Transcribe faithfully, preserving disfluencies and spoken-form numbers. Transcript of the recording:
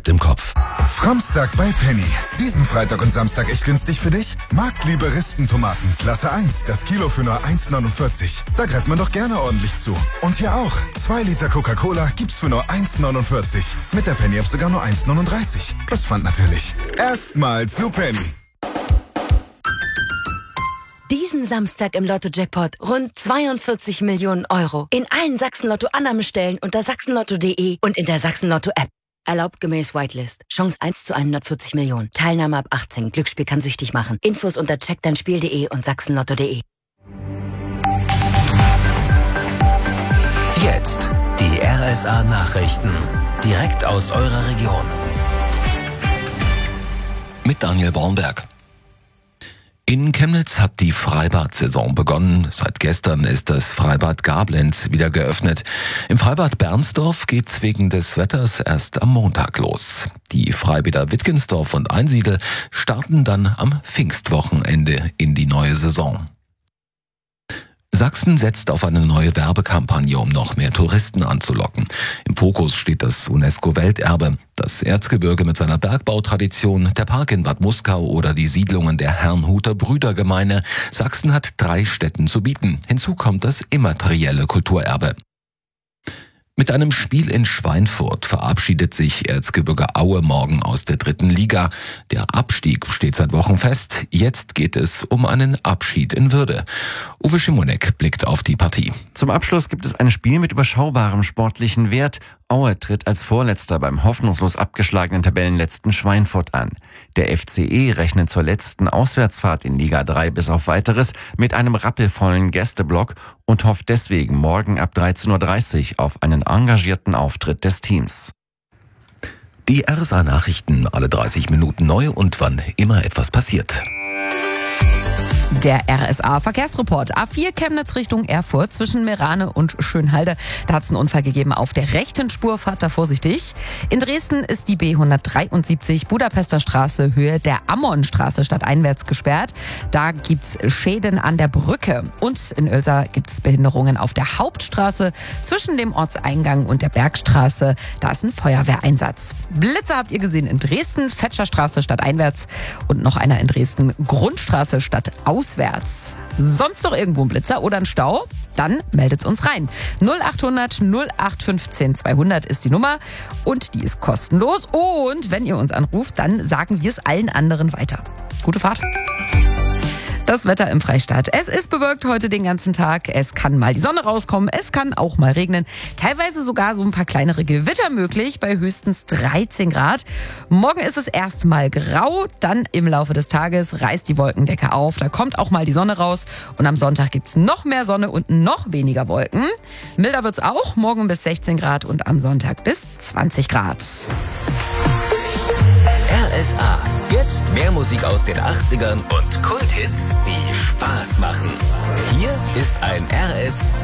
bleibt im Kopf. Framstag bei Penny. Diesen Freitag und Samstag echt günstig für dich? Marktliebe Rispentomaten, Klasse eins, das Kilo für nur eins neunundvierzig. Da greift man doch gerne ordentlich zu. Und hier auch. zwei Liter Coca-Cola gibt's für nur eins neunundvierzig. Mit der Penny-App sogar nur eins neununddreißig. Das fand natürlich. Erstmal zu Penny. Diesen Samstag im Lotto-Jackpot rund zweiundvierzig Millionen Euro. In allen Sachsen-Lotto-Annahmestellen unter sachsenlotto punkt de und in der Sachsen-Lotto-App. Erlaubt gemäß Whitelist. Chance eins zu hundertvierzig Millionen. Teilnahme ab achtzehn. Glücksspiel kann süchtig machen. Infos unter check dein spiel punkt de und sachsenlotto punkt de. Jetzt die R S A-Nachrichten. Direkt aus eurer Region. Mit Daniel Bornberg. In Chemnitz hat die Freibad-Saison begonnen. Seit gestern ist das Freibad Gablenz wieder geöffnet. Im Freibad Bernsdorf geht's wegen des Wetters erst am Montag los. Die Freibäder Wittgensdorf und Einsiedel starten dann am Pfingstwochenende in die neue Saison. Sachsen setzt auf eine neue Werbekampagne, um noch mehr Touristen anzulocken. Im Fokus steht das UNESCO-Welterbe, das Erzgebirge mit seiner Bergbautradition, der Park in Bad Muskau oder die Siedlungen der Herrnhuter Brüdergemeine. Sachsen hat drei Städten zu bieten. Hinzu kommt das immaterielle Kulturerbe. Mit einem Spiel in Schweinfurt verabschiedet sich Erzgebirge Aue morgen aus der dritten Liga. Der Abstieg steht seit Wochen fest. Jetzt geht es um einen Abschied in Würde. Uwe Schimonek blickt auf die Partie. Zum Abschluss gibt es ein Spiel mit überschaubarem sportlichen Wert. Aue tritt als Vorletzter beim hoffnungslos abgeschlagenen Tabellenletzten Schweinfurt an. Der F C E rechnet zur letzten Auswärtsfahrt in Liga drei bis auf Weiteres mit einem rappelvollen Gästeblock und hofft deswegen morgen ab dreizehn Uhr dreißig auf einen engagierten Auftritt des Teams. Die R S A-Nachrichten alle dreißig Minuten neu und wann immer etwas passiert. Der R S A-Verkehrsreport. A vier Chemnitz Richtung Erfurt zwischen Merane und Schönhalde. Da hat es einen Unfall gegeben auf der rechten Spur. Fahrt da vorsichtig. In Dresden ist die B hundertdreiundsiebzig Budapester Straße Höhe der Ammonstraße stadteinwärts gesperrt. Da gibt's Schäden an der Brücke. Und in Oelsa gibt's Behinderungen auf der Hauptstraße zwischen dem Ortseingang und der Bergstraße. Da ist ein Feuerwehreinsatz. Blitzer habt ihr gesehen in Dresden, Fetscherstraße stadteinwärts und noch einer in Dresden, Grundstraße stadtauswärts. Sonst noch irgendwo ein Blitzer oder ein Stau? Dann meldet's uns rein. null achthundert null acht fünfzehn zweihundert ist die Nummer und die ist kostenlos. Und wenn ihr uns anruft, dann sagen wir es allen anderen weiter. Gute Fahrt. Das Wetter im Freistaat. Es ist bewölkt heute den ganzen Tag. Es kann mal die Sonne rauskommen. Es kann auch mal regnen. Teilweise sogar so ein paar kleinere Gewitter möglich bei höchstens dreizehn Grad. Morgen ist es erstmal grau. Dann im Laufe des Tages reißt die Wolkendecke auf. Da kommt auch mal die Sonne raus. Und am Sonntag gibt's noch mehr Sonne und noch weniger Wolken. Milder wird's auch. Morgen bis sechzehn Grad und am Sonntag bis zwanzig Grad. R S A. Jetzt mehr Musik aus den achtzigern und Kulthits, die Spaß machen. Hier ist ein R S